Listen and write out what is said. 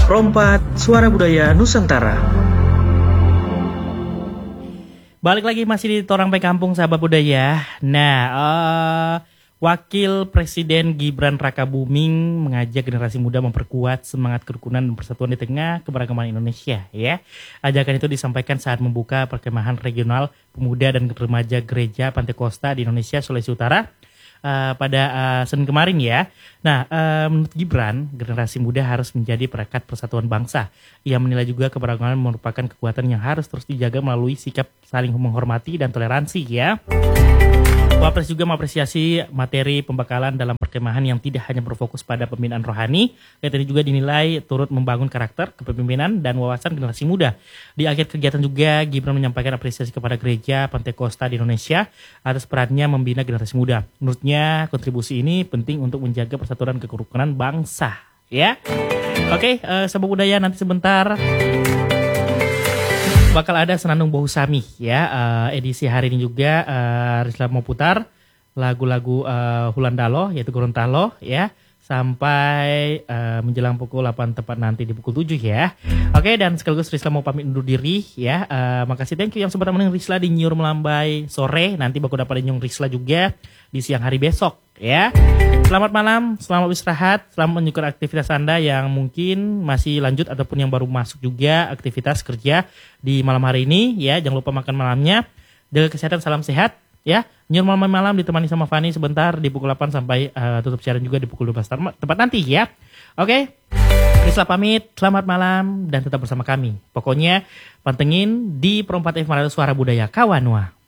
Rompat Suara Budaya Nusantara. Balik lagi masih di Torang Pe Kampung sahabat budaya. Wakil Presiden Gibran Rakabuming mengajak generasi muda memperkuat semangat kerukunan dan persatuan di tengah keberagaman Indonesia. Ya, ajakan itu disampaikan saat membuka perkemahan regional pemuda dan remaja Gereja Pantekosta di Indonesia Sulawesi Utara pada Senin kemarin ya. Nah, menurut Gibran, generasi muda harus menjadi perekat persatuan bangsa. Ia menilai juga keberagaman merupakan kekuatan yang harus terus dijaga melalui sikap saling menghormati dan toleransi ya. Wapres juga mengapresiasi materi pembekalan dalam perkemahan yang tidak hanya berfokus pada pembinaan rohani, kegiatan ini juga dinilai turut membangun karakter, kepemimpinan, dan wawasan generasi muda. Di akhir kegiatan juga, Gibran menyampaikan apresiasi kepada Gereja Pantekosta di Indonesia atas perannya membina generasi muda. Menurutnya, kontribusi ini penting untuk menjaga persatuan dan kerukunan bangsa. Ya, oke, sahabat budaya, nanti sebentar bakal ada Senandung Bohu Sami ya, edisi hari ini juga Risla mau putar lagu-lagu Hulandalo yaitu Gorontalo ya sampai menjelang pukul 8 tepat nanti di pukul 7 ya. Oke, dan sekaligus Risla mau pamit undur diri ya. Makasih, thank you yang sempat menemani Risla di Nyur Melambai sore. Nanti bakal dapat nyung Risla juga di siang hari besok ya. Selamat malam, selamat istirahat, selamat menyukur aktivitas Anda yang mungkin masih lanjut ataupun yang baru masuk juga aktivitas kerja di malam hari ini ya. Jangan lupa makan malamnya, jaga kesehatan, salam sehat ya. Nyur malam ditemani sama Fani sebentar di pukul 8 sampai tutup siaran juga di pukul 12 tepat nanti ya. Oke, Risla pamit, selamat malam dan tetap bersama kami. Pokoknya pantengin di Perompat FM Suara Budaya Kawanua.